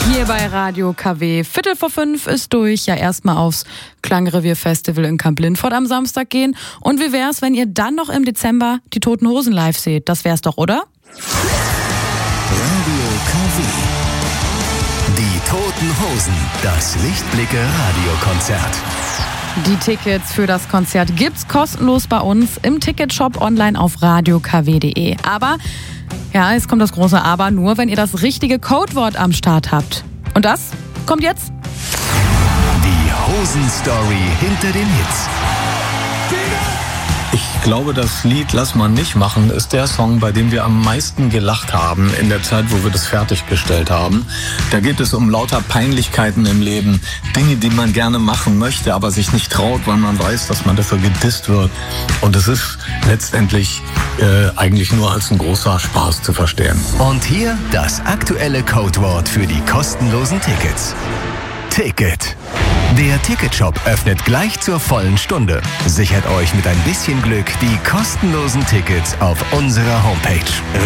Hier bei Radio KW. 4:45 ist durch. Ja, erstmal aufs Klangrevier-Festival in Kamp-Lintfort am Samstag gehen. Und wie wär's, wenn ihr dann noch im Dezember die Toten Hosen live seht? Das wär's doch, oder? Radio KW. Die Toten Hosen. Das Lichtblicke-Radiokonzert. Die Tickets für das Konzert gibt's kostenlos bei uns im Ticketshop online auf radiokw.de. Aber, ja, jetzt kommt das große Aber, nur wenn ihr das richtige Codewort am Start habt. Und das kommt jetzt. Die Hosen-Story hinter den Hits. Ich glaube, das Lied Lass mal nicht machen ist der Song, bei dem wir am meisten gelacht haben in der Zeit, wo wir das fertiggestellt haben. Da geht es um lauter Peinlichkeiten im Leben, Dinge, die man gerne machen möchte, aber sich nicht traut, weil man weiß, dass man dafür gedisst wird. Und es ist letztendlich eigentlich nur als ein großer Spaß zu verstehen. Und hier das aktuelle Codewort für die kostenlosen Tickets. Ticket. Der Ticketshop öffnet gleich zur vollen Stunde. Sichert euch mit ein bisschen Glück die kostenlosen Tickets auf unserer Homepage.